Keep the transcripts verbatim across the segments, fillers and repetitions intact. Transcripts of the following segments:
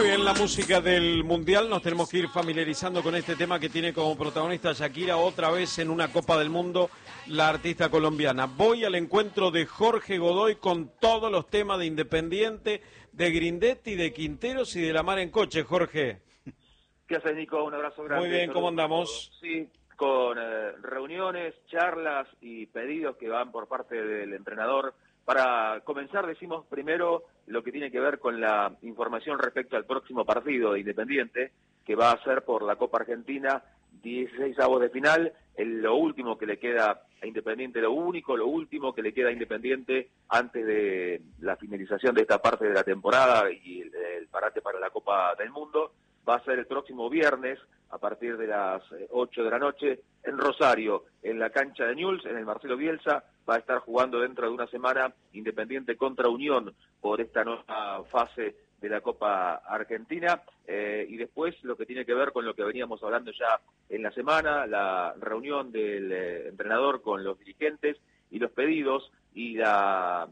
En la música del Mundial nos tenemos que ir familiarizando con este tema que tiene como protagonista Shakira otra vez en una Copa del Mundo, la artista colombiana. Voy al encuentro de Jorge Godoy con todos los temas de Independiente, de Grindetti, de Quinteros y de La Mar en Coche. Jorge. ¿Qué haces, Nico? Un abrazo grande. Muy bien, ¿cómo andamos? Sí, con eh, reuniones, charlas y pedidos que van por parte del entrenador. Para comenzar, decimos primero lo que tiene que ver con la información respecto al próximo partido de Independiente, que va a ser por la Copa Argentina, dieciséis avos de final, el, lo último que le queda a Independiente, lo único, lo último que le queda a Independiente antes de la finalización de esta parte de la temporada y el, el parate para la Copa del Mundo, va a ser el próximo viernes, a partir de las ocho de la noche, en Rosario, en la cancha de Newell's, en el Marcelo Bielsa. Va a estar jugando dentro de una semana Independiente contra Unión por esta nueva fase de la Copa Argentina. Eh, y después lo que tiene que ver con lo que veníamos hablando ya en la semana, la reunión del eh, entrenador con los dirigentes y los pedidos y la,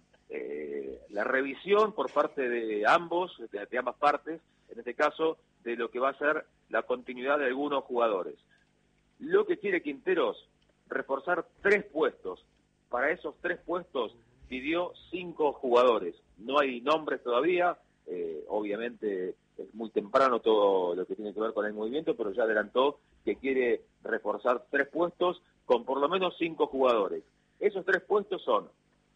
eh, la revisión por parte de ambos, de, de ambas partes, en este caso, de lo que va a ser la continuidad de algunos jugadores. Lo que quiere Quinteros, reforzar tres puestos. Para esos tres puestos pidió cinco jugadores. No hay nombres todavía, eh, obviamente es muy temprano todo lo que tiene que ver con el movimiento, pero ya adelantó que quiere reforzar tres puestos con por lo menos cinco jugadores. Esos tres puestos son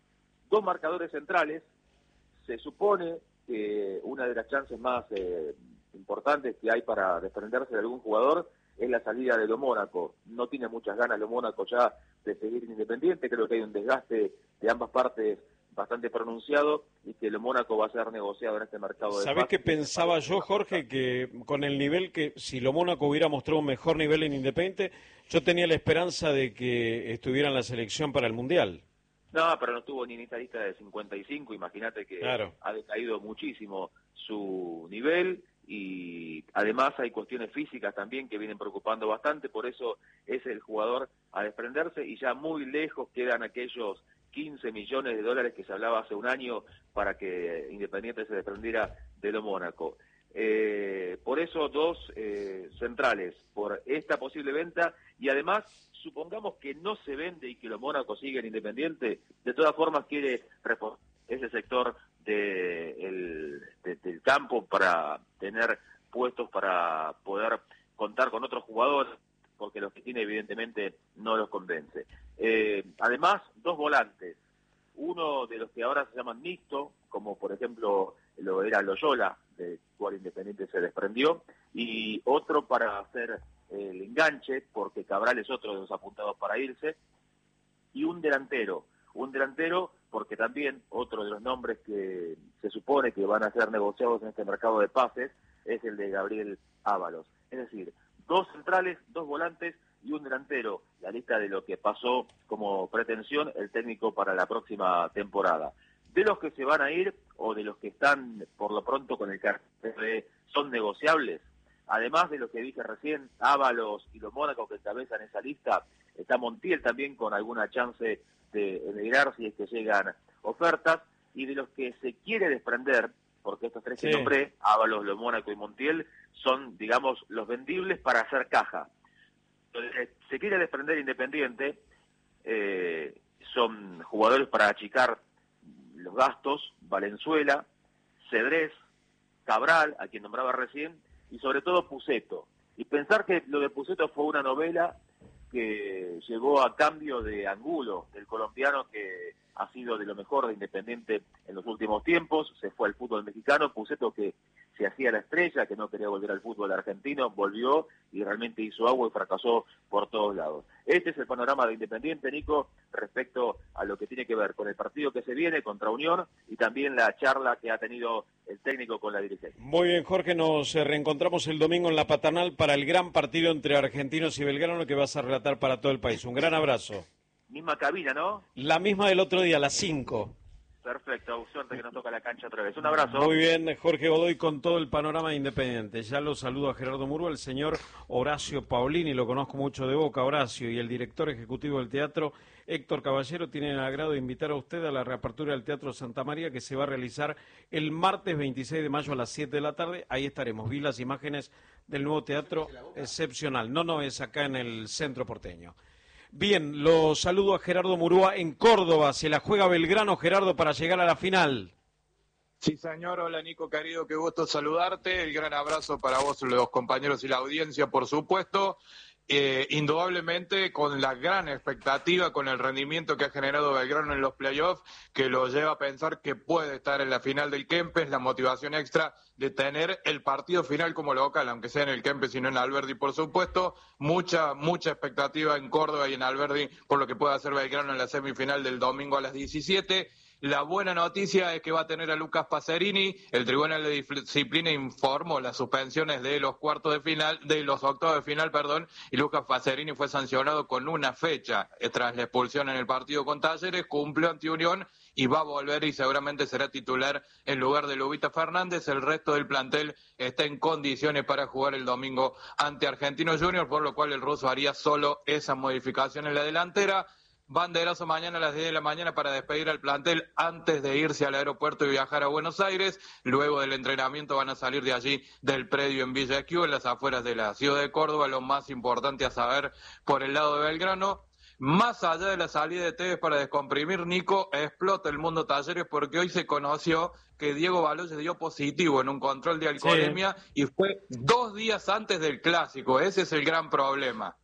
dos marcadores centrales. Se supone que una de las chances más eh, importantes que hay para desprenderse de algún jugador es la salida de Lo Mónaco. No tiene muchas ganas Lo Mónaco ya de seguir en Independiente, creo que hay un desgaste de ambas partes bastante pronunciado y que Lo Mónaco va a ser negociado en este mercado de ¿Sabés qué pensaba yo, Jorge? Que con el nivel que, si Lo Mónaco hubiera mostrado un mejor nivel en Independiente, yo tenía la esperanza de que estuviera en la selección para el Mundial. No, pero no estuvo ni en esta lista de cincuenta y cinco, imagínate que claro, ha decaído muchísimo su nivel y además hay cuestiones físicas también que vienen preocupando bastante, por eso es el jugador a desprenderse y ya muy lejos quedan aquellos quince millones de dólares que se hablaba hace un año para que Independiente se desprendiera de Lo Mónaco. Eh, por eso dos eh, centrales, por esta posible venta y además supongamos que no se vende y que Lo Mónaco sigue en Independiente, de todas formas quiere reforzar ese sector de, el, de, del campo para tener puestos para poder contar con otros jugadores, porque los que tiene evidentemente no los convence. Eh, además, dos volantes, uno de los que ahora se llaman mixto, como por ejemplo lo era Loyola, del cual Independiente se desprendió, y otro para hacer el enganche, porque Cabral es otro de los apuntados para irse, y un delantero, un delantero porque también otro de los nombres que se supone que van a ser negociados en este mercado de pases es el de Gabriel Ábalos. Es decir, dos centrales, dos volantes y un delantero, la lista de lo que pasó como pretensión el técnico para la próxima temporada. De los que se van a ir o de los que están por lo pronto con el cartel de son negociables, además de lo que dije recién, Ábalos y Lo Mónaco que encabezan esa lista, está Montiel también con alguna chance de emigrar si es que llegan ofertas, y de los que se quiere desprender, porque estos tres sí. que nombré, Ábalos, Lo Mónaco y Montiel, son, digamos, los vendibles para hacer caja. Entonces, se quiere desprender Independiente, eh, son jugadores para achicar los gastos, Valenzuela, Cedrés, Cabral, a quien nombraba recién, y sobre todo Pusetto. Y pensar que lo de Pusetto fue una novela que llegó a cambio de Angulo, el colombiano que ha sido de lo mejor de Independiente en los últimos tiempos, se fue al fútbol mexicano, Pusetto que se hacía la estrella, que no quería volver al fútbol argentino, volvió y realmente hizo agua y fracasó por todos lados. Este es el panorama de Independiente, Nico, respecto a lo que tiene que ver con el partido que se viene contra Unión y también la charla que ha tenido el técnico con la dirigencia. Muy bien, Jorge, nos reencontramos el domingo en la Paternal para el gran partido entre Argentinos y Belgrano que vas a relatar para todo el país. Un gran abrazo. Misma cabina, ¿no? La misma del otro día, a las cinco. Perfecto, suerte que nos toca la cancha otra vez. Un abrazo. Muy bien, Jorge Godoy con todo el panorama de Independiente. Ya lo saludo a Gerardo Murúa, el señor Horacio Paulini, lo conozco mucho de Boca, Horacio, y el director ejecutivo del teatro, Héctor Caballero, tienen el agrado de invitar a usted a la reapertura del Teatro Santa María, que se va a realizar el martes veintiséis de mayo a las siete de la tarde. Ahí estaremos. Vi las imágenes del nuevo teatro, excepcional. No, no, es acá en el centro porteño. Bien, lo saludo a Gerardo Murúa en Córdoba. Se la juega Belgrano, Gerardo, para llegar a la final. Sí, señor. Hola, Nico, querido. Qué gusto saludarte. El gran abrazo para vos, los compañeros y la audiencia, por supuesto. Eh, indudablemente con la gran expectativa, con el rendimiento que ha generado Belgrano en los playoffs, que lo lleva a pensar que puede estar en la final del Kempes, la motivación extra de tener el partido final como local, aunque sea en el Kempes y no en Alberdi, por supuesto. Mucha, mucha expectativa en Córdoba y en Alberdi por lo que puede hacer Belgrano en la semifinal del domingo a las diecisiete. La buena noticia es que va a tener a Lucas Pacerini. El Tribunal de Disciplina informó las suspensiones de los cuartos de final, de los octavos de final, perdón, y Lucas Pacerini fue sancionado con una fecha tras la expulsión en el partido con Talleres, cumplió ante Unión y va a volver y seguramente será titular en lugar de Lubita Fernández. El resto del plantel está en condiciones para jugar el domingo ante Argentinos Juniors, por lo cual el ruso haría solo esa modificación en la delantera. Banderazo mañana a las diez de la mañana para despedir al plantel antes de irse al aeropuerto y viajar a Buenos Aires. Luego del entrenamiento van a salir de allí del predio en Villa Esquiú, en las afueras de la ciudad de Córdoba. Lo más importante a saber por el lado de Belgrano, más allá de la salida de Tevez para descomprimir, Nico, explota el mundo Talleres porque hoy se conoció que Diego Baloyes dio positivo en un control de alcoholemia, sí, y fue dos días antes del Clásico. Ese es el gran problema.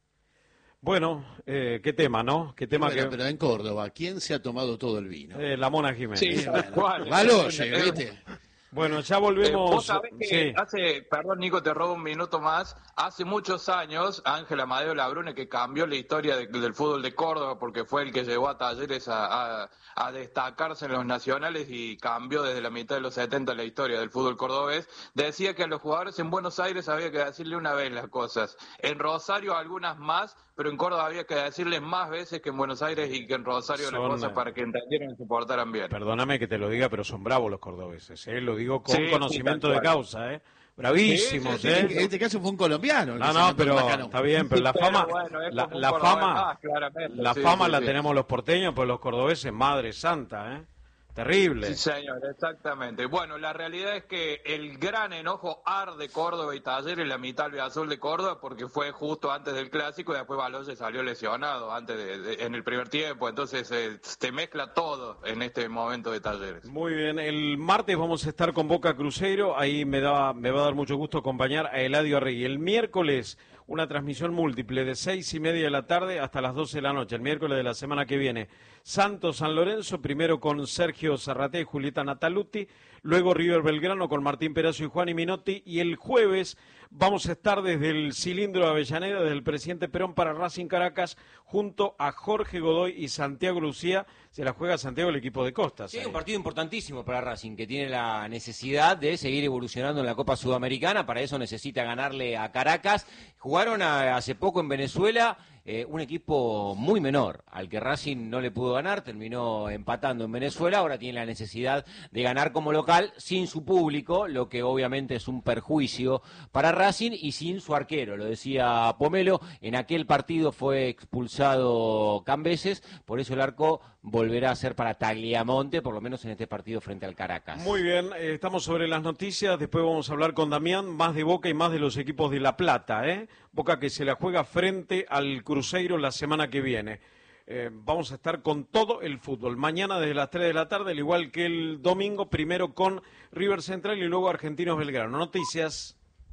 Bueno, eh, qué tema, ¿no? Qué tema bueno, que... pero en Córdoba, ¿quién se ha tomado todo el vino? Eh, la Mona Jiménez. Sí, bueno, Baloyes, ¿viste? Bueno, ya volvemos. Eh, vos sabés que sí. hace, perdón Nico, te robo un minuto más, hace muchos años Ángel Amadeo Labrune, que cambió la historia de, del fútbol de Córdoba porque fue el que llevó a Talleres a, a, a destacarse en los nacionales y cambió desde la mitad de los setenta la historia del fútbol cordobés, decía que a los jugadores en Buenos Aires había que decirle una vez las cosas, en Rosario algunas más, pero en Córdoba había que decirles más veces que en Buenos Aires y que en Rosario son, las cosas para que entendieran y se portaran bien. Perdóname que te lo diga, pero son bravos los cordobeses, ¿eh? Lo digo con sí, conocimiento sí, de causa, ¿eh? Bravísimos, sí, sí, ¿eh? En este caso fue un colombiano. No, no, pero está bien, pero la fama, pero bueno, la, la fama, más, la sí, fama sí, la sí. tenemos los porteños, pues los cordobeses, madre santa, ¿eh? Terrible. Sí, señor, exactamente. Bueno, la realidad es que el gran enojo arde Córdoba y Talleres, la mitad azul de Córdoba, porque fue justo antes del Clásico y después Baloyes salió lesionado antes de, de, en el primer tiempo, entonces eh, te mezcla todo en este momento de Talleres. Muy bien, el martes vamos a estar con Boca Cruzeiro, ahí me, da, me va a dar mucho gusto acompañar a Eladio Arregui. El miércoles una transmisión múltiple de seis y media de la tarde hasta las doce de la noche, el miércoles de la semana que viene. Santos San Lorenzo, primero con Sergio Zarratea y Julieta Nataluti, luego River Belgrano con Martín Perazo y Juan y Minotti, y el jueves vamos a estar desde el cilindro de Avellaneda, desde el presidente Perón para Racing Caracas, junto a Jorge Godoy y Santiago Lucía. Se la juega Santiago el equipo de Costas. Sí, ¿eh? Un partido importantísimo para Racing, que tiene la necesidad de seguir evolucionando en la Copa Sudamericana. Para eso necesita ganarle a Caracas. Jugaron a, hace poco en Venezuela eh, un equipo muy menor, al que Racing no le pudo ganar, terminó empatando en Venezuela. Ahora tiene la necesidad de ganar como local, sin su público, lo que obviamente es un perjuicio para Racing, y sin su arquero. Lo decía Pomelo, en aquel partido fue expulsado Cambeses, por eso el arco volverá a ser para Tagliamonte, por lo menos en este partido frente al Caracas. Muy bien, eh, estamos sobre las noticias, después vamos a hablar con Damián, más de Boca y más de los equipos de La Plata, ¿eh? Boca que se la juega frente al Cruzeiro la semana que viene. Eh, vamos a estar con todo el fútbol. Mañana desde las tres de la tarde, al igual que el domingo, primero con River Central y luego Argentinos Belgrano. Noticias.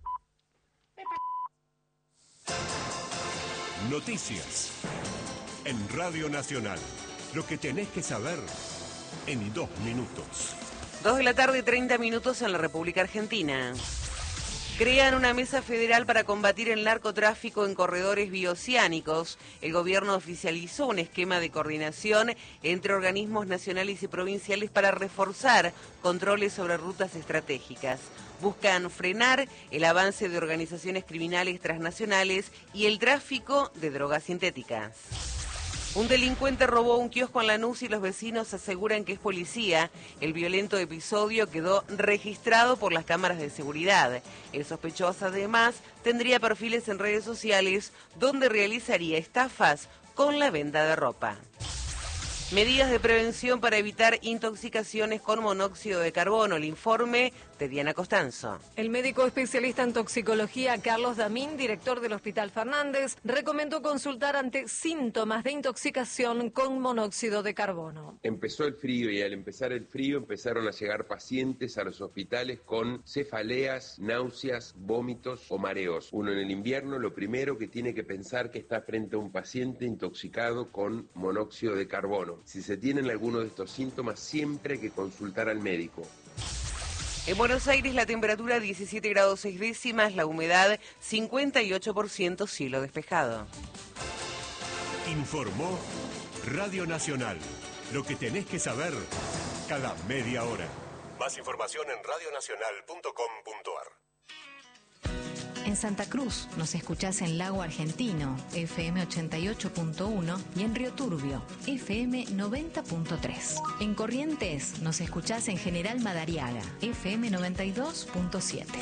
Noticias en Radio Nacional. Lo que tenés que saber en dos minutos. Dos de la tarde, treinta minutos en la República Argentina. Crean una mesa federal para combatir el narcotráfico en corredores bioceánicos. El gobierno oficializó un esquema de coordinación entre organismos nacionales y provinciales para reforzar controles sobre rutas estratégicas. Buscan frenar el avance de organizaciones criminales transnacionales y el tráfico de drogas sintéticas. Un delincuente robó un kiosco en Lanús y los vecinos aseguran que es policía. El violento episodio quedó registrado por las cámaras de seguridad. El sospechoso además tendría perfiles en redes sociales donde realizaría estafas con la venta de ropa. Medidas de prevención para evitar intoxicaciones con monóxido de carbono. El informe de Diana Costanzo. El médico especialista en toxicología Carlos Damín, director del Hospital Fernández, recomendó consultar ante síntomas de intoxicación con monóxido de carbono. Empezó el frío y al empezar el frío empezaron a llegar pacientes a los hospitales con cefaleas, náuseas, vómitos o mareos. Uno en el invierno lo primero que tiene que pensar que está frente a un paciente intoxicado con monóxido de carbono. Si se tienen alguno de estos síntomas, siempre hay que consultar al médico. En Buenos Aires la temperatura diecisiete grados seis décimas, la humedad cincuenta y ocho por ciento, cielo despejado. Informó Radio Nacional. Lo que tenés que saber cada media hora. Más información en radio nacional punto com punto a r. En Santa Cruz nos escuchás en Lago Argentino, F M ochenta y ocho punto uno, y en Río Turbio, F M noventa punto tres. En Corrientes nos escuchás en General Madariaga, F M noventa y dos punto siete.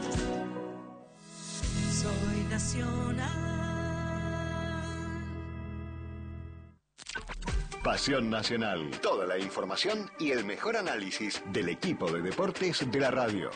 Soy nacional. Pasión Nacional. Toda la información y el mejor análisis del equipo de deportes de la radio.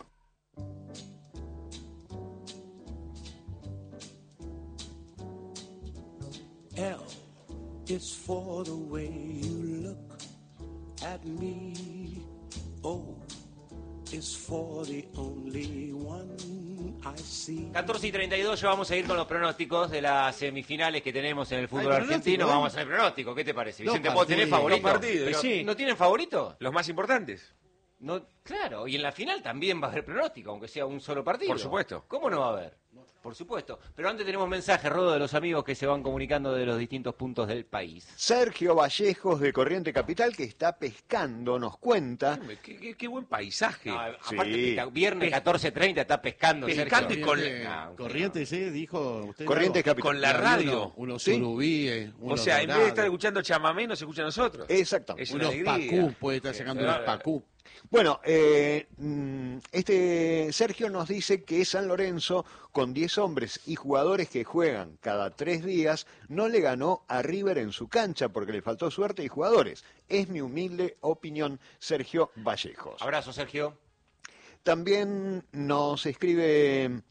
L is for the way you look at me. O is for the only one I see. catorce y treinta y dos, ya vamos a ir con los pronósticos de las semifinales que tenemos en el fútbol argentino. ¿eh? Vamos al pronóstico, ¿qué te parece? Vicente, Dos ¿vos tenés favorito? Dos partidos, Pero, sí. ¿no tienen favorito? Los más importantes. No, claro, y en la final también va a haber pronóstico, aunque sea un solo partido. Por supuesto. ¿Cómo no va a haber? Por supuesto. Pero antes tenemos mensajes, Rodo, de los amigos que se van comunicando de los distintos puntos del país. Sergio Vallejos de Corriente Capital, que está pescando, nos cuenta. Qué, qué, qué buen paisaje. No, aparte, Sí. pesca- viernes catorce treinta está pescando. Pescando Sergio. y con- No, Corrientes, ¿eh? Dijo usted. Corrientes no. Capital. Con la Había radio. uno- Unos ¿Sí? surubíes, O unos sea, en vez de dorados, estar escuchando chamamé, nos escucha a nosotros. Exactamente. Es una unos alegría. pacú, puede estar sacando Claro. unos pacú. Bueno, eh, mm, este Sergio nos dice que San Lorenzo, con diez hombres y jugadores que juegan cada tres días, no le ganó a River en su cancha porque le faltó suerte y jugadores. Es mi humilde opinión, Sergio Vallejos. Abrazo, Sergio. También nos escribe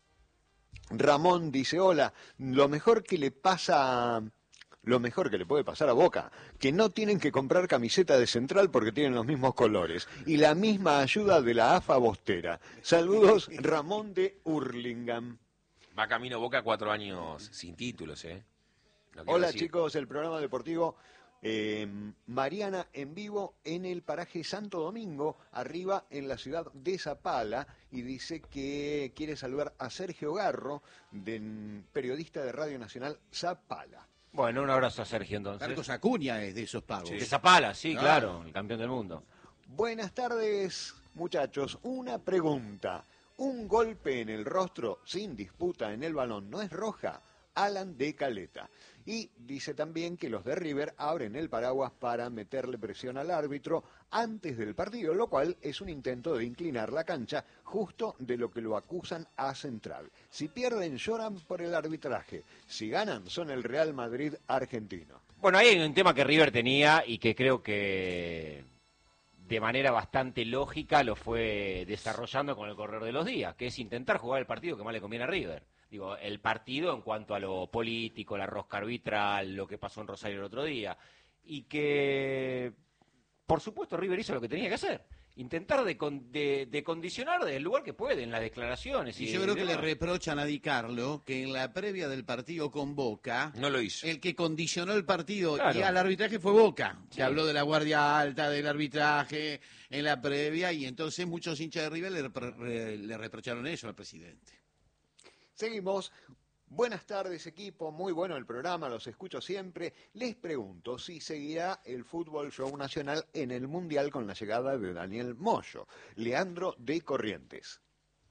Ramón, dice, hola, lo mejor que le pasa... Lo mejor que le puede pasar a Boca, que no tienen que comprar camiseta de Central porque tienen los mismos colores. Y la misma ayuda de la A F A Bostera. Saludos, Ramón de Hurlingham. Va camino Boca cuatro años sin títulos, ¿eh? No quiero Hola decir- chicos, el programa deportivo eh, Mariana en vivo en el paraje Santo Domingo, arriba en la ciudad de Zapala, y dice que quiere saludar a Sergio Garro, de, periodista de Radio Nacional Zapala. Bueno, un abrazo a Sergio entonces. Marcos Acuña es de esos pagos. De Zapala, sí, Claro. claro, el campeón del mundo. Buenas tardes, muchachos. Una pregunta. ¿Un golpe en el rostro sin disputa en el balón no es roja? Alan de Caleta. Y dice también que los de River abren el paraguas para meterle presión al árbitro antes del partido, lo cual es un intento de inclinar la cancha justo de lo que lo acusan a Central. Si pierden, lloran por el arbitraje. Si ganan, son el Real Madrid argentino. Bueno, ahí hay un tema que River tenía y que creo que de manera bastante lógica lo fue desarrollando con el correr de los días, que es intentar jugar el partido que más le conviene a River. Digo, el partido en cuanto a lo político, la rosca arbitral, lo que pasó en Rosario el otro día. Y que, por supuesto, River hizo lo que tenía que hacer. Intentar de, con- de, de condicionar desde el lugar que puede, en las declaraciones. Y Y, yo creo que le demás. reprochan a Di Carlo que en la previa del partido con Boca, No lo hizo. el que condicionó el partido Claro. y al arbitraje fue Boca, Sí. que habló de la guardia alta, del arbitraje en la previa, y entonces muchos hinchas de River le, repro- re- le reprocharon eso al presidente. Seguimos. Buenas tardes, equipo. Muy bueno el programa, los escucho siempre. Les pregunto si seguirá el Fútbol Show Nacional en el Mundial con la llegada de Daniel Moyo. Leandro de Corrientes.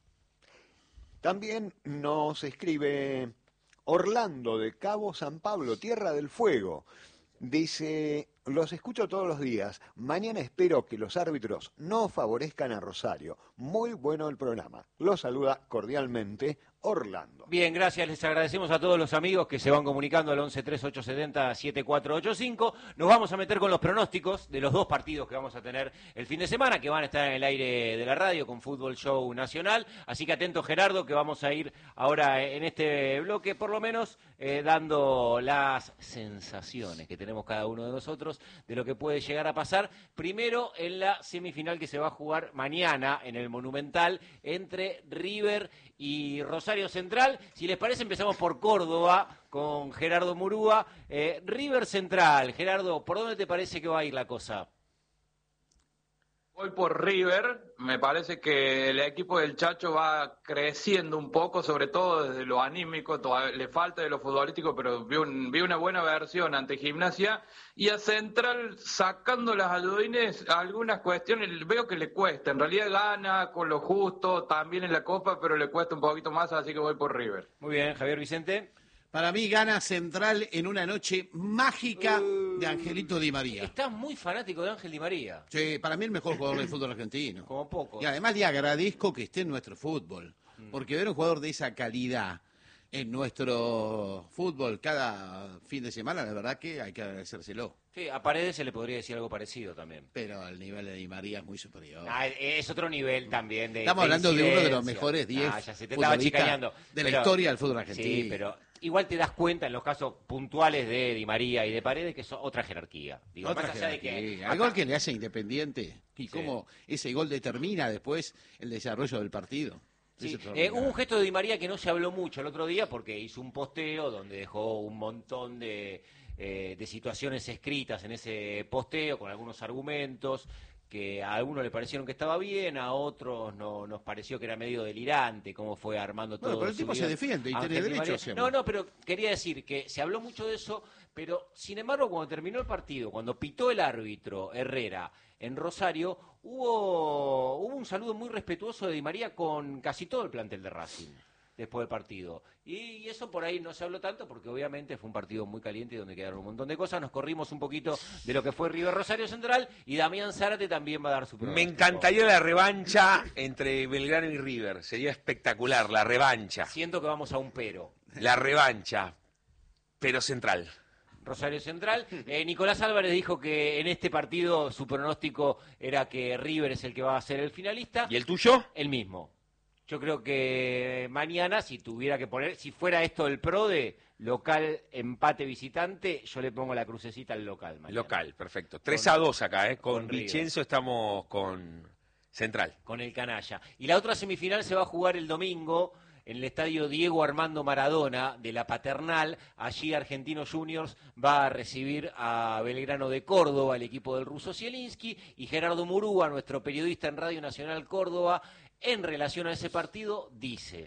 También nos escribe Orlando de Cabo San Pablo, Tierra del Fuego. Dice, los escucho todos los días. Mañana espero que los árbitros no favorezcan a Rosario. Muy bueno el programa. Los saluda cordialmente Orlando. Bien, gracias. Les agradecemos a todos los amigos que se van comunicando al once tres ocho siete cero siete cuatro ocho cinco. Nos vamos a meter con los pronósticos de los dos partidos que vamos a tener el fin de semana, que van a estar en el aire de la radio con Fútbol Show Nacional. Así que atento, Gerardo, que vamos a ir ahora en este bloque, por lo menos, eh, dando las sensaciones que tenemos cada uno de nosotros de lo que puede llegar a pasar. Primero, en la semifinal que se va a jugar mañana en el Monumental entre River y Rosario Central. Si les parece, empezamos por Córdoba con Gerardo Murúa. Eh, River Central, Gerardo, ¿por dónde te parece que va a ir la cosa? Voy por River, me parece que el equipo del Chacho va creciendo un poco, sobre todo desde lo anímico, todavía le falta de lo futbolístico, pero vi, un, vi una buena versión ante Gimnasia, y a Central, sacando las ayudines, algunas cuestiones veo que le cuesta, en realidad gana con lo justo, también en la Copa, pero le cuesta un poquito más, así que voy por River. Muy bien, Javier Vicente. Para mí gana Central en una noche mágica uh, de Angelito Di María. Estás muy fanático de Ángel Di María. Sí, para mí el mejor jugador del fútbol argentino. Como poco. Y además le agradezco que esté en nuestro fútbol, mm. porque ver un jugador de esa calidad en nuestro fútbol cada fin de semana, la verdad que hay que agradecérselo. Sí, a Paredes se le podría decir algo parecido también. Pero el nivel de Di María es muy superior. Ah, es otro nivel también. De, Estamos de hablando de uno de los mejores diez ah, ya se te estaba chicañando. de la pero, historia del fútbol argentino. Sí, pero igual te das cuenta en los casos puntuales de Di María y de Paredes que son otra jerarquía. Digo, otra más jerarquía. Allá de que, Hay gol que le hace Independiente y sí. cómo ese gol determina después el desarrollo del partido. Sí. Eh, hubo un gesto de Di María que no se habló mucho el otro día porque hizo un posteo donde dejó un montón de, eh, de situaciones escritas en ese posteo con algunos argumentos que a algunos le parecieron que estaba bien, a otros no nos pareció que era medio delirante cómo fue armando todo. Bueno, pero el tipo se defiende y tiene derecho a hacerlo. No, no, pero quería decir que se habló mucho de eso, pero sin embargo cuando terminó el partido, cuando pitó el árbitro Herrera en Rosario, hubo, hubo un saludo muy respetuoso de Di María con casi todo el plantel de Racing después del partido. Y, y eso por ahí no se habló tanto porque obviamente fue un partido muy caliente donde quedaron un montón de cosas. Nos corrimos un poquito de lo que fue River Rosario Central y Damián Zárate también va a dar su pronóstico. Me encantaría la revancha entre Belgrano y River. Sería espectacular, la revancha. Siento que vamos a un pero. La revancha, pero Central. Rosario Central. Eh, Nicolás Álvarez dijo que en este partido su pronóstico era que River es el que va a ser el finalista. ¿Y el tuyo? El mismo. Yo creo que mañana, si tuviera que poner, si fuera esto el pro de local, empate, visitante, yo le pongo la crucecita al local mañana. Local, perfecto. tres a dos acá, ¿eh? Con, con Vicenzo estamos con Central. Con el canalla. Y la otra semifinal se va a jugar el domingo en el estadio Diego Armando Maradona de La Paternal. Allí Argentinos Juniors va a recibir a Belgrano de Córdoba, el equipo del ruso Zielinski, y Gerardo Murúa, nuestro periodista en Radio Nacional Córdoba, en relación a ese partido, dice...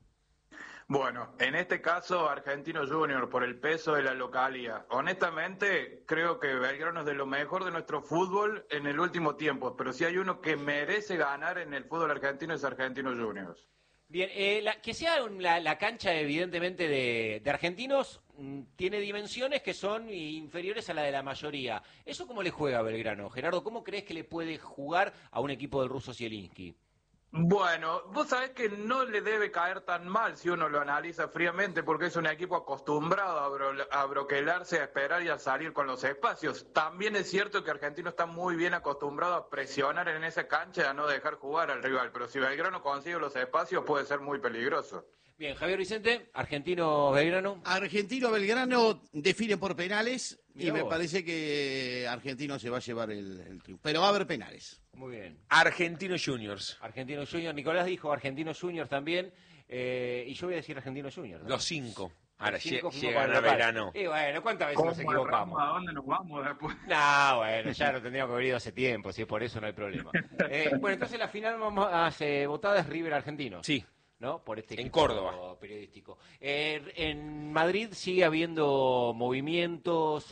Bueno, en este caso Argentinos Juniors, por el peso de la localía. Honestamente, creo que Belgrano es de lo mejor de nuestro fútbol en el último tiempo, pero si hay uno que merece ganar en el fútbol argentino es Argentinos Juniors. Bien, eh, la, que sea un, la, la cancha evidentemente de, de Argentinos mmm, tiene dimensiones que son inferiores a la de la mayoría. ¿Eso cómo le juega a Belgrano? Gerardo, ¿cómo crees que le puede jugar a un equipo del ruso Zielinski? Bueno, vos sabés que no le debe caer tan mal si uno lo analiza fríamente, porque es un equipo acostumbrado a, bro, a broquelarse, a esperar y a salir con los espacios. También es cierto que Argentino está muy bien acostumbrado a presionar en esa cancha y a no dejar jugar al rival, pero si Belgrano consigue los espacios puede ser muy peligroso. Bien, Javier Vicente, Argentino-Belgrano. Argentino-Belgrano define por penales. Mirá y me vos. parece que Argentino se va a llevar el, el triunfo. Pero va a haber penales. Muy bien. Argentino Juniors. Argentino Juniors. Nicolás dijo Argentino Juniors también. Eh, y yo voy a decir Argentino Juniors, ¿no? Los cinco. Ahora Los cinco lle- fuimos llegan para a el local. verano. Y bueno, ¿cuántas veces nos equivocamos? ¿A dónde nos vamos después? No, bueno, ya lo tendríamos que haber ido hace tiempo, si es por eso no hay problema. Eh, bueno, entonces la final vamos a hacer votada es River Argentino. Sí. ¿no? Por este en equipo Córdoba periodístico. Eh, en Madrid sigue habiendo movimientos,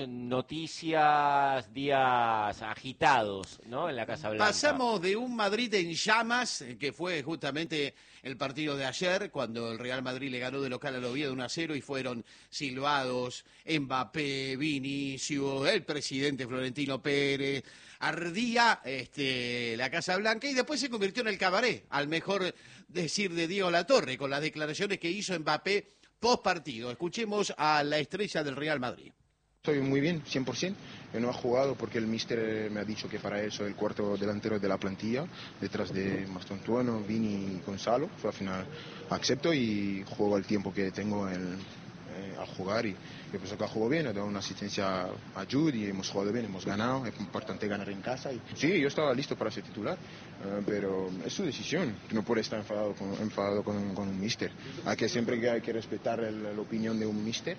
noticias, días agitados, ¿no? En la Casa Blanca. Pasamos de un Madrid en llamas, que fue justamente el partido de ayer, cuando el Real Madrid le ganó de local al Oviedo uno a cero y fueron silbados Mbappé, Vinicius, el presidente Florentino Pérez. Ardía este, la Casa Blanca y después se convirtió en el cabaret, al mejor decir de Diego Latorre, con las declaraciones que hizo Mbappé post partido. Escuchemos a la estrella del Real Madrid. Estoy muy bien, cien por ciento. No ha jugado porque el míster me ha dicho que para él soy el cuarto delantero de la plantilla, detrás de Mastontuano, Vini y Gonzalo. So, al final acepto y juego el tiempo que tengo en, eh, al jugar. Y yo pienso que ha jugado bien, ha dado una asistencia a Jude y hemos jugado bien, hemos ganado. Es importante ganar en casa. Y, sí, yo estaba listo para ser titular, uh, pero es su decisión. No puede estar enfadado con, enfadado con, con un míster. Hay que siempre que hay que respetar el, la opinión de un míster.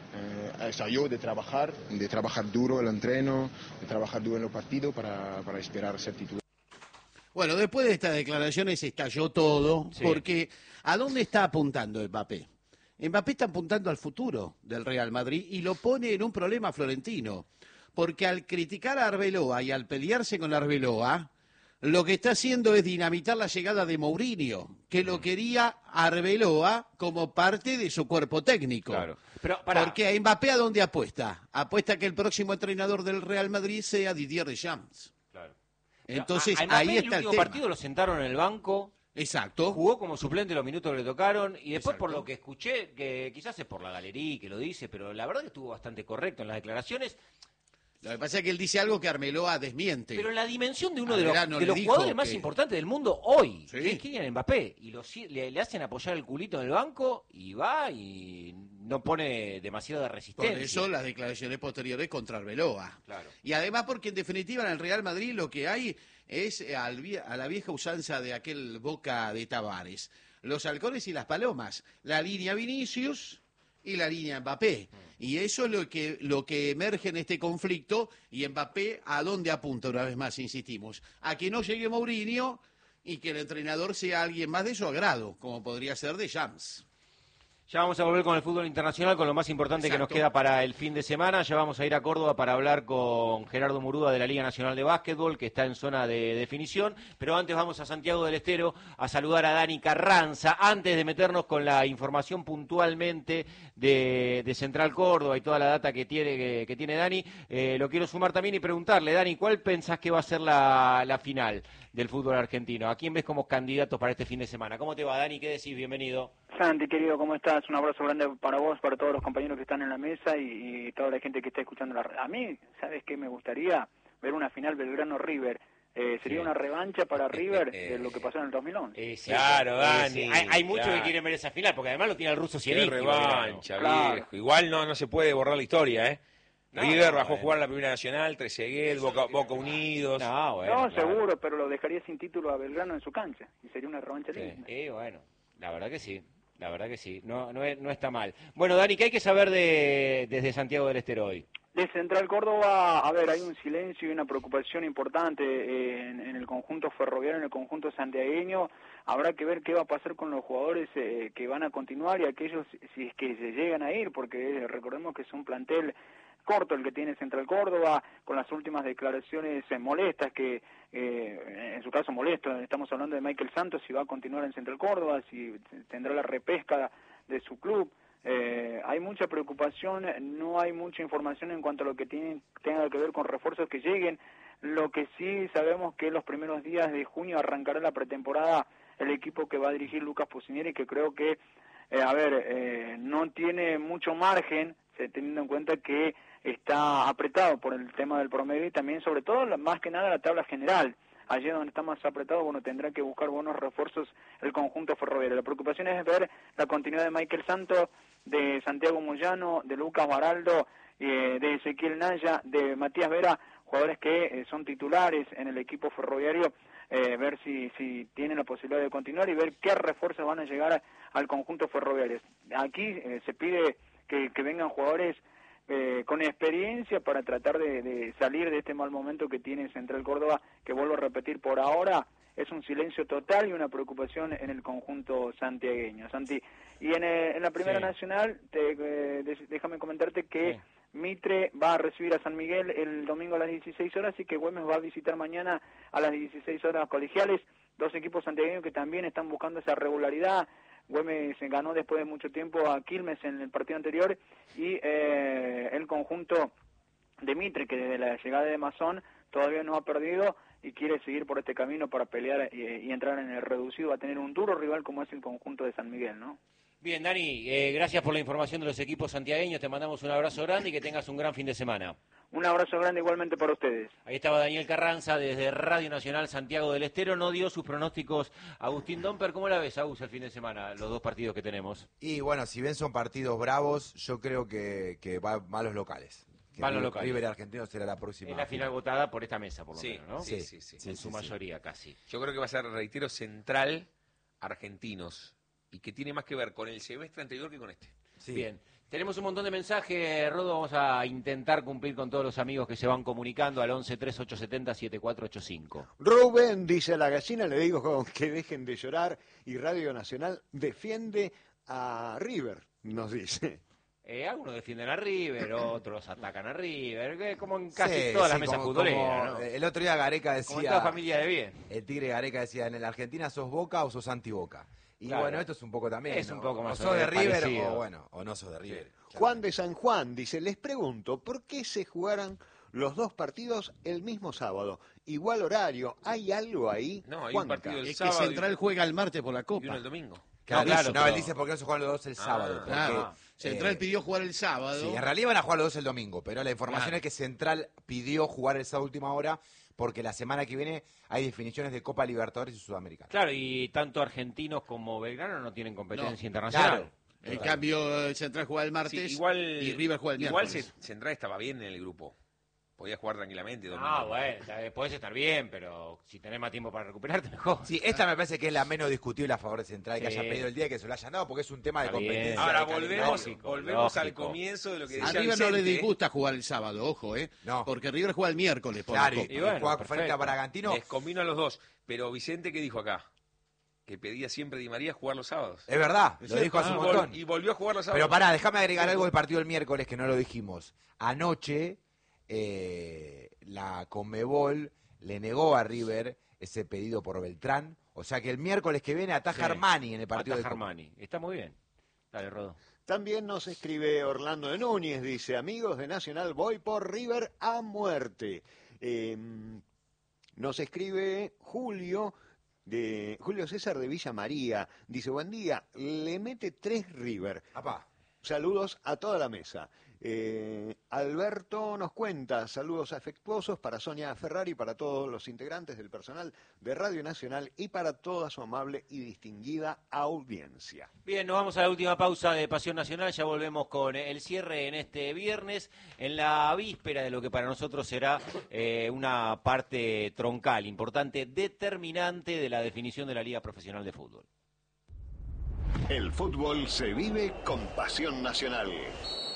Eh, esa yo de trabajar, de trabajar duro el entreno, de trabajar duro en los partidos para, para esperar ser titular. Bueno, después de estas declaraciones estalló todo, sí. Porque ¿a dónde está apuntando Mbappé? Mbappé está apuntando al futuro del Real Madrid y lo pone en un problema Florentino, porque al criticar a Arbeloa y al pelearse con Arbeloa, lo que está haciendo es dinamitar la llegada de Mourinho, que lo quería Arbeloa como parte de su cuerpo técnico. Claro. Pero, para... Porque a Mbappé, ¿a dónde apuesta? Apuesta que el próximo entrenador del Real Madrid sea Didier Deschamps. Claro. Entonces, a, a ahí está el, el último tema. partido lo sentaron en el banco. Exacto. Jugó como suplente los minutos que le tocaron y después, Exacto. Por lo que escuché, que quizás es por la galería que lo dice, pero la verdad que estuvo bastante correcto en las declaraciones. Lo que pasa es que él dice algo que Arbeloa desmiente. Pero en la dimensión de uno de los, Verano de los le jugadores dijo más que- importantes del mundo hoy, Sí. que es Kylian Mbappé, y lo si- le, le hacen apoyar el culito en el banco y va y no pone demasiada Por resistencia. eso las declaraciones posteriores contra Arbeloa. Claro. Y además porque en definitiva en el Real Madrid lo que hay es eh, al vie- a la vieja usanza de aquel Boca de Tavares. Los halcones y las palomas. La línea Vinicius y la línea Mbappé. Y eso es lo que, lo que emerge en este conflicto. Y Mbappé, ¿a dónde apunta una vez más, insistimos? A que no llegue Mourinho y que el entrenador sea alguien más de su agrado, como podría ser Deschamps. Ya vamos a volver con el fútbol internacional, con lo más importante Exacto. que nos queda para el fin de semana. Ya vamos a ir a Córdoba para hablar con Gerardo Muruda de la Liga Nacional de Básquetbol, que está en zona de definición. Pero antes vamos a Santiago del Estero a saludar a Dani Carranza, antes de meternos con la información puntualmente de, de Central Córdoba y toda la data que tiene, que, que tiene Dani. Eh, lo quiero sumar también y preguntarle, Dani, ¿cuál pensás que va a ser la, la final del fútbol argentino? ¿A quién ves como candidatos para este fin de semana? ¿Cómo te va, Dani? ¿Qué decís? Bienvenido. Santi, querido, ¿cómo estás? Un abrazo grande para vos, para todos los compañeros que están en la mesa y, y toda la gente que está escuchando la red. A mí, ¿sabes qué? Me gustaría ver una final Belgrano-River. Eh, sería Sí. una revancha para River de lo que pasó en el dos mil once. Eh, sí, Claro, eh, Dani, sí. Hay, hay muchos claro. que quieren ver esa final, porque además lo tiene el ruso Qué Zielinski. revancha, Claro. viejo. Igual no, no se puede borrar la historia, ¿eh? No, River no, bajó a bueno. jugar la Primera Nacional, Trezeguet, Boca, Boca Unidos. No, bueno, no, claro. seguro, pero lo dejaría sin título a Belgrano en su cancha. Y sería una revancha Sí. linda. Eh, bueno, la verdad que sí. La verdad que sí. No, no, es- no está mal. Bueno, Dani, ¿qué hay que saber de, desde Santiago del Estero hoy? De Central Córdoba, a ver, hay un silencio y una preocupación importante eh, en, en el conjunto ferroviario, en el conjunto santiagueño. Habrá que ver qué va a pasar con los jugadores eh, que van a continuar y aquellos, si es que se llegan a ir, porque eh, recordemos que es un plantel corto el que tiene Central Córdoba, con las últimas declaraciones eh, molestas, que eh, en su caso molesto, estamos hablando de Michael Santos, si va a continuar en Central Córdoba, si tendrá la repesca de su club. Eh, hay mucha preocupación, no hay mucha información en cuanto a lo que tiene, tenga que ver con refuerzos que lleguen. Lo que sí sabemos que los primeros días de junio arrancará la pretemporada el equipo que va a dirigir Lucas Pusineri, que creo que, eh, a ver, eh, no tiene mucho margen, teniendo en cuenta que está apretado por el tema del promedio y también, sobre todo, la- más que nada la tabla general. Allí donde está más apretado, bueno, tendrá que buscar buenos refuerzos el conjunto ferroviario. La preocupación es ver la continuidad de Michael Santos, de Santiago Moyano, de Lucas Baraldo, eh, de Ezequiel Naya, de Matías Vera, jugadores que eh, son titulares en el equipo ferroviario, eh, ver si, si tienen la posibilidad de continuar y ver qué refuerzos van a llegar a- al conjunto ferroviario. Aquí eh, se pide que, que vengan jugadores eh, con experiencia para tratar de, de salir de este mal momento que tiene Central Córdoba, que vuelvo a repetir, por ahora es un silencio total y una preocupación en el conjunto santiagueño. Santi, y en, el, en la Primera sí. Nacional, te, eh, déjame comentarte que sí. Mitre va a recibir a San Miguel el domingo a las dieciséis horas y que Güemes va a visitar mañana a las dieciséis horas Colegiales, dos equipos santiagueños que también están buscando esa regularidad. Güemes ganó después de mucho tiempo a Quilmes en el partido anterior y eh, el conjunto de Mitre, que desde la llegada de Mazón todavía no ha perdido y quiere seguir por este camino para pelear y, y entrar en el reducido, va a tener un duro rival como es el conjunto de San Miguel, ¿no? Bien, Dani, eh, gracias por la información de los equipos santiagueños, te mandamos un abrazo grande y que tengas un gran fin de semana. Un abrazo grande igualmente para ustedes. Ahí estaba Daniel Carranza desde Radio Nacional Santiago del Estero, no dio sus pronósticos Agustín Domper. ¿Cómo la ves, Agus, el fin de semana, los dos partidos que tenemos? Y bueno, si bien son partidos bravos, yo creo que, que van a los locales. Van los locales. River Argentino será la próxima. Es la final votada por esta mesa, por lo sí, menos, ¿no? Sí, sí, sí. sí en sí, su sí, mayoría, sí. casi. Yo creo que va a ser, reitero, central Argentinos. Y que tiene más que ver con el semestre anterior que con este. Sí. Bien. Tenemos un montón de mensajes, Rodo, vamos a intentar cumplir con todos los amigos que se van comunicando al once tres ocho siete cero siete cuatro ocho cinco. Rubén dice a la gallina, le digo que dejen de llorar y Radio Nacional defiende a River, nos dice. Eh, algunos defienden a River, otros atacan a River, como en casi sí, todas sí, las mesas como, futboleras, como ¿no? El otro día Gareca decía... Como en toda familia de bien. El Tigre Gareca decía, en la Argentina sos Boca o sos anti-Boca. Y claro. bueno, esto es un poco también, Es ¿no? un poco más o sos de River parecido. o bueno, o no sos de River. Sí. Juan de San Juan dice, les pregunto, ¿por qué se jugaran los dos partidos el mismo sábado? Igual horario, ¿hay algo ahí? No, hay Juanca. un partido el Es sábado que Central juega el martes por la Copa. Y uno el domingo. Claro, claro, no, pero... él dice por qué no se juegan los dos el sábado. Ah, porque, claro. Central eh, pidió jugar el sábado. Sí, en realidad van a jugar los dos el domingo, pero la información Claro. es que Central pidió jugar el sábado a última hora porque la semana que viene hay definiciones de Copa Libertadores y Sudamericana. Claro, y tanto argentinos como Belgrano no tienen competencia No, internacional. claro. En cambio, Central juega el martes Sí, igual, y River juega el igual miércoles. se, Central estaba bien en el grupo. Podía jugar tranquilamente. Ah, bueno, podés estar bien, pero si tenés más tiempo para recuperarte, mejor. Sí, esta me parece que es la menos discutible a favor de Central, que Sí. haya pedido el día que se lo hayan dado, porque es un tema de Está bien. competencia. Ahora de volvemos, calendario. volvemos al lógico. comienzo de lo que A decía River no le Vicente. disgusta jugar el sábado, ojo, ¿eh? No. Porque River juega el miércoles por Claro, la y, Copa. Y bueno, juega perfecto. frente a Bragantino. Les combino a los dos. Pero Vicente, ¿qué dijo acá? Que pedía siempre Di María jugar los sábados. Es verdad, lo dijo hace Ah, un vol- montón. Y volvió a jugar los sábados. Pero pará, déjame agregar algo del partido del miércoles que no lo dijimos. Anoche, eh, la Conmebol le negó a River ese pedido por Beltrán. O sea que el miércoles que viene ataja Sí. Armani en el partido Ataja de Copa. Armani. Está muy bien. Dale, Rodo. También nos escribe Orlando de Núñez, dice, amigos de Nacional, voy por River a muerte. Eh, nos escribe Julio, de Julio César de Villa María, dice, buen día, le mete tres River. Apá. Saludos a toda la mesa. Eh, Alberto nos cuenta, saludos afectuosos para Sonia Ferrari, para todos los integrantes del personal de Radio Nacional y para toda su amable y distinguida audiencia. Bien, nos vamos a la última pausa de Pasión Nacional, ya volvemos con el cierre en este viernes, en la víspera de lo que para nosotros será eh, una parte troncal, importante, determinante de la definición de la Liga Profesional de Fútbol. El fútbol se vive con Pasión Nacional.